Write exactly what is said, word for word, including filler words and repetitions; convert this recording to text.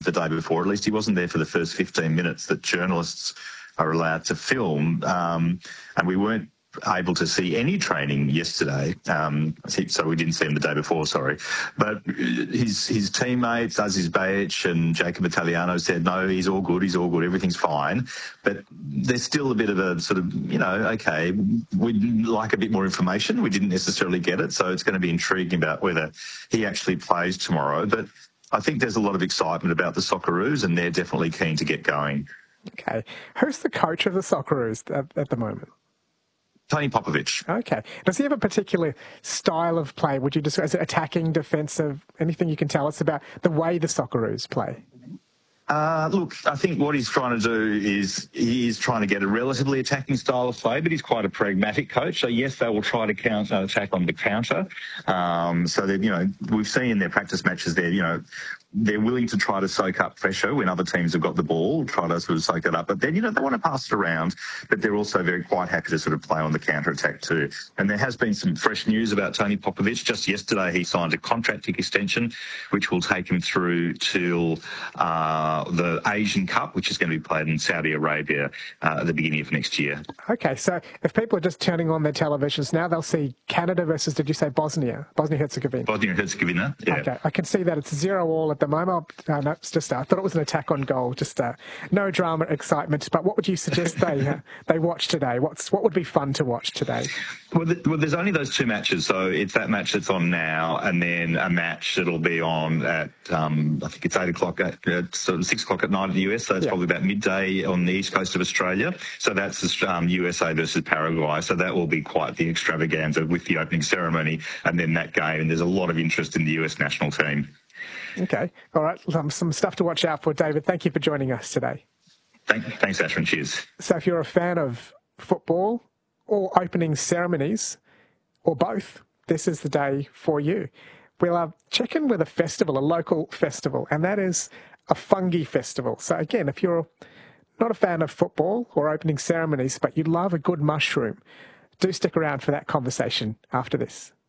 the day before. At least he wasn't there for the first fifteen minutes that journalists are allowed to film. Um, and we weren't able to see any training yesterday, um, so we didn't see him the day before, sorry. But his his teammates, Aziz Bayic and Jacob Italiano, said, no, he's all good, he's all good, everything's fine. But there's still a bit of a sort of, you know, okay, we'd like a bit more information. We didn't necessarily get it, so it's going to be intriguing about whether he actually plays tomorrow. But I think there's a lot of excitement about the Socceroos, and they're definitely keen to get going. Okay. Who's the coach of the Socceroos at, at the moment? Tony Popovic. Okay. Does he have a particular style of play? Would you describe as attacking, defensive? Anything you can tell us about the way the Socceroos play? Uh, look, I think what he's trying to do is he is trying to get a relatively attacking style of play, but he's quite a pragmatic coach. So, yes, they will try to counter attack on the counter. Um, so, that, you know, we've seen in their practice matches there, you know, they're willing to try to soak up pressure when other teams have got the ball, try to sort of soak it up. But then, you know, they want to pass it around, but they're also very quite happy to sort of play on the counter-attack too. And there has been some fresh news about Tony Popovic. Just yesterday he signed a contract extension, which will take him through till uh, the Asian Cup, which is going to be played in Saudi Arabia uh, at the beginning of next year. Okay, so if people are just turning on their televisions now, they'll see Canada versus, did you say Bosnia? Bosnia-Herzegovina. Bosnia-Herzegovina, yeah. Okay, I can see that it's zero all at the moment. Uh, no, it's just, uh, I thought it was an attack on goal. Just uh, no drama, excitement. But what would you suggest they uh, they watch today? What's what would be fun to watch today? Well, the, well, there's only those two matches. So it's that match that's on now, and then a match that'll be on at um, I think it's eight o'clock at, at sort of six o'clock at night in the U S. So it's yeah. probably about midday on the east coast of Australia. So that's um, U S A versus Paraguay. So that will be quite the extravaganza with the opening ceremony and then that game. And there's a lot of interest in the U S national team. Okay. All right. Um, some stuff to watch out for, David. Thank you for joining us today. Thank, thanks, Ashwin. Cheers. So if you're a fan of football or opening ceremonies or both, this is the day for you. We'll uh, check in with a festival, a local festival, and that is a fungi festival. So again, if you're not a fan of football or opening ceremonies, but you love a good mushroom, do stick around for that conversation after this.